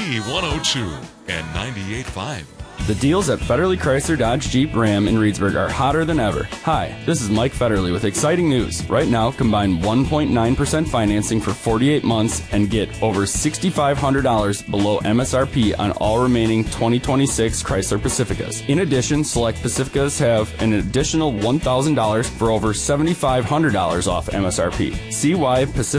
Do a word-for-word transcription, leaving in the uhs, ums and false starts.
Z one oh two and ninety-eight point five. The deals at Federley Chrysler Dodge Jeep Ram in Reedsburg are hotter than ever. Hi, this is Mike Federley with exciting news. Right now, combine one point nine percent financing for forty-eight months and get over six thousand five hundred dollars below M S R P on all remaining twenty twenty-six Chrysler Pacificas. In addition, select Pacificas have an additional one thousand dollars for over seven thousand five hundred dollars off M S R P. See why Pacifica